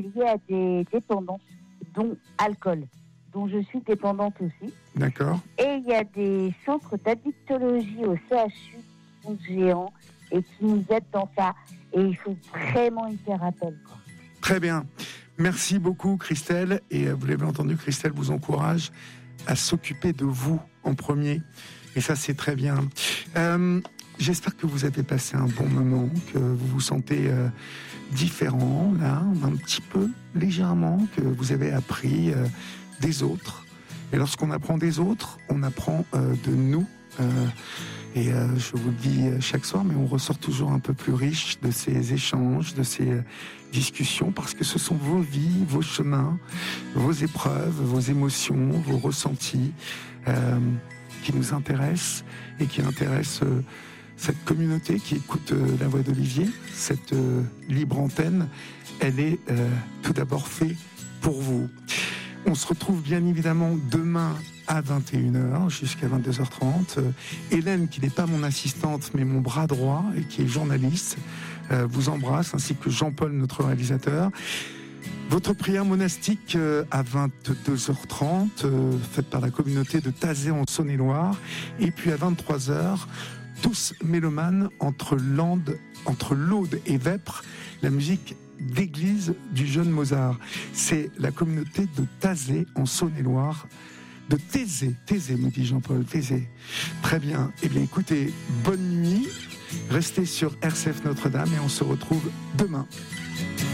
lié à des dépendances, dont alcool, dont je suis dépendante aussi. D'accord. Et il y a des centres d'addictologie au CHU qui sont géants et qui nous aident dans ça. Et il faut vraiment y faire appel, quoi. Très bien. Merci beaucoup, Christelle. Et vous l'avez entendu, Christelle vous encourage à s'occuper de vous en premier. Et ça, c'est très bien. J'espère que vous avez passé un bon moment, que vous vous sentez différent, là, un petit peu, légèrement, que vous avez appris des autres. Et lorsqu'on apprend des autres, on apprend de nous. Je vous le dis chaque soir, mais on ressort toujours un peu plus riche de ces échanges, de ces discussions, parce que ce sont vos vies, vos chemins, vos épreuves, vos émotions, vos ressentis qui nous intéressent et qui intéressent cette communauté qui écoute la voix d'Olivier. Cette libre antenne, elle est tout d'abord faite pour vous. On se retrouve bien évidemment demain à 21h jusqu'à 22h30. Hélène, qui n'est pas mon assistante mais mon bras droit et qui est journaliste, vous embrasse, ainsi que Jean-Paul, notre réalisateur. Votre prière monastique à 22h30, faite par la communauté de Tazé en Saône-et-Loire. Et puis à 23h, tous mélomanes entre l'Aude et Vêpres, la musique d'église du jeune Mozart. C'est la communauté de Tazé en Saône-et-Loire. De Thésée, me dit Jean-Paul, Thésée. Très bien. Eh bien, écoutez, bonne nuit. Restez sur RCF Notre-Dame et on se retrouve demain.